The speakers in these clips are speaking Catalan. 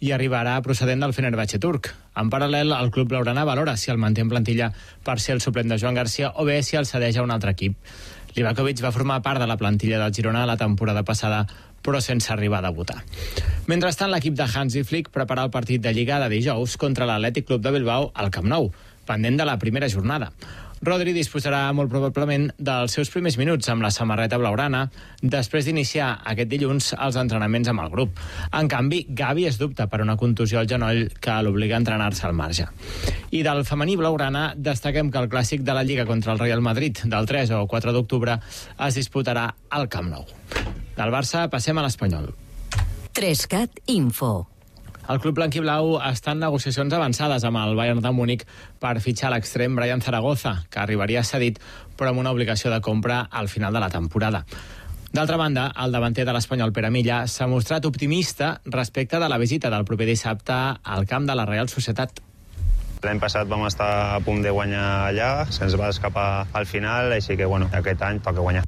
i arribarà procedent del Fenerbahçe turc. En paral·lel, el club blaugrana valora si el manté en plantilla per ser el suplent de Joan Garcia o bé si el cedeix a un altre equip. Livakovic va formar part de la plantilla del Girona la temporada passada, però sense arribar a debutar. Mentrestant, l'equip de Hansi Flick prepara el partit de Lliga de dijous contra l'Atlètic Club de Bilbao al Camp Nou, pendent de la primera jornada. Rodri disposarà molt probablement dels seus primers minuts amb la samarreta blaugrana després d'iniciar aquest dilluns els entrenaments amb el grup. En canvi, Gavi es dubta per una contusió al genoll que l'obliga a entrenar-se al marge. I del femení blaugrana destaquem que el clàssic de la Lliga contra el Real Madrid del 3 o 4 d'octubre es disputarà al Camp Nou. Del Barça passem a l'Espanyol. 3CAT Info. El club blanquiblau està en negociacions avançades amb el Bayern de Múnich per fitxar l'extrem Brian Zaragoza, que arribaria cedit però amb una obligació de compra al final de la temporada. D'altra banda, el davanter de l'Espanyol Pere Milla s'ha mostrat optimista respecte de la visita del proper dissabte al camp de la Real Societat. L'any passat vam estar a punt de guanyar allà, se'ns va escapar al final, així que aquest any toca guanyar.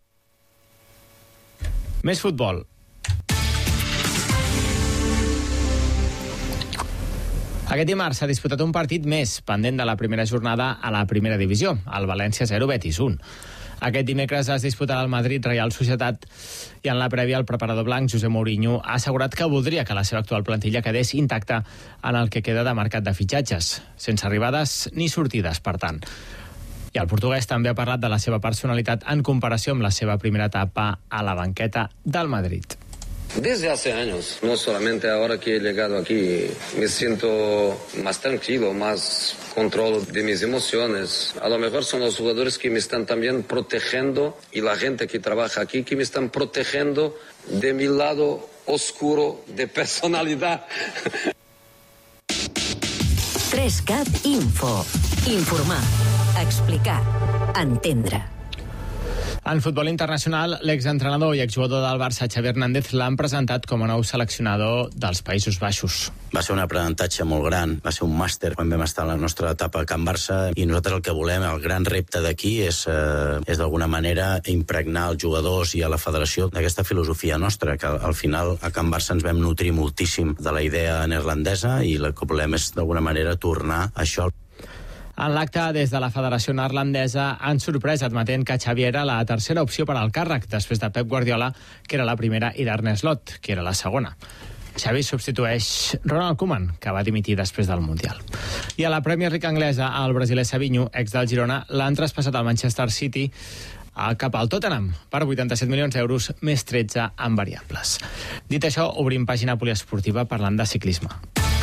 Més futbol. Aquest dimarts s'ha disputat un partit més pendent de la primera jornada a la primera divisió, el València 0, Betis 1. Aquest dimecres es disputarà el Madrid Real Societat i en la prèvia el preparador blanc José Mourinho ha assegurat que voldria que la seva actual plantilla quedés intacta en el que queda de mercat de fitxatges, sense arribades ni sortides, per tant. I el portuguès també ha parlat de la seva personalitat en comparació amb la seva primera etapa a la banqueta del Madrid. Desde hace años, no solamente ahora que he llegado aquí, me siento más tranquilo, más control de mis emociones. A lo mejor son los jugadores que me están también protegiendo y la gente que trabaja aquí que me están protegiendo de mi lado oscuro de personalidad. 3CAT Info. Informar, explicar, entendre. En futbol internacional, l'exentrenador i exjugador del Barça, Xavi Hernández, l'han presentat com a nou seleccionador dels Països Baixos. Va ser un aprenentatge molt gran, va ser un màster quan vam estar a la nostra etapa a Can Barça i nosaltres el que volem, el gran repte d'aquí és d'alguna manera impregnar els jugadors i a la federació d'aquesta filosofia nostra, que al final a Can Barça ens vam nutrir moltíssim de la idea neerlandesa i el que volem és d'alguna manera tornar a això. En l'acte, des de la Federació Neerlandesa, han sorprès admetent que Xavi era la tercera opció per al càrrec, després de Pep Guardiola, que era la primera, i d'Arne Slot, que era la segona. Xavi substitueix Ronald Koeman, que va dimitir després del Mundial. I a la Premier League anglesa, el brasiler Savinho, ex del Girona, l'han traspassat al Manchester City cap al Tottenham per 87 milions d'euros més 13 en variables. Dit això, obrim pàgina poliesportiva parlant de ciclisme.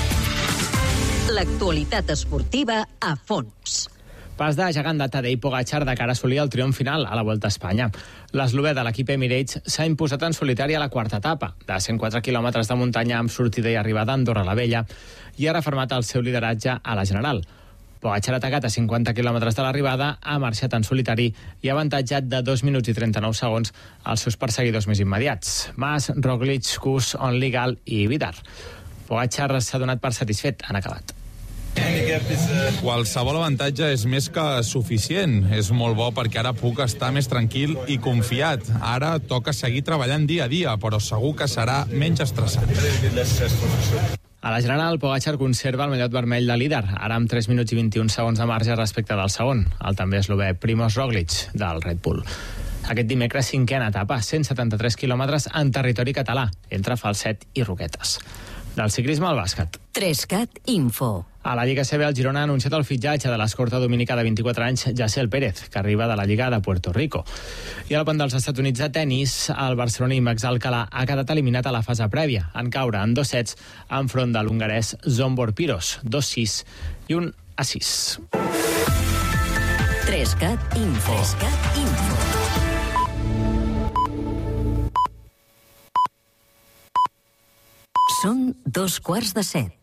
L'actualitat esportiva a fons. Pas de gegant de Tadej Pogačar de cara a assolir el triomf final a la Volta a Espanya. L'eslové de l'equip Emirates s'ha imposat en solitari a la quarta etapa, de 104 quilòmetres de muntanya amb sortida i arribada a Andorra la Vella, i ha refermat el seu lideratge a la general. Pogačar ha atacat a 50 quilòmetres de l'arribada, ha marxat en solitari i ha avantatjat de 2 minuts i 39 segons als seus perseguidors més immediats, Mas, Roglic, Kuss, Onligal i Vidar. Pogačar s'ha donat per satisfet en acabat. Qualsevol avantatge és més que suficient. És molt bo perquè ara puc estar més tranquil i confiat. Ara toca seguir treballant dia a dia, però segur que serà menys estressant. A la general, Pogačar conserva el mallot vermell de líder, ara amb 3 minuts i 21 segons de marge respecte del segon, el també eslové Primož Roglic, del Red Bull. Aquest dimecres, cinquena etapa, 173 quilòmetres en territori català, entre Falset i Roquetes. Del ciclisme al bàsquet. 3CAT Info. A la Lliga CB, el Girona ha anunciat el fitxatge de l'escorta dominica de 24 anys, Yassel Pérez, que arriba de la Lliga de Puerto Rico. I al pont dels Estats Units de tennis, el barceloní Max Alcalá ha quedat eliminat a la fase prèvia, en caure en 2 sets enfront de l'hongarès Zsombor Piros, 2-6 i 1-6. 3CAT Info. 3CAT Info. Són 2:15.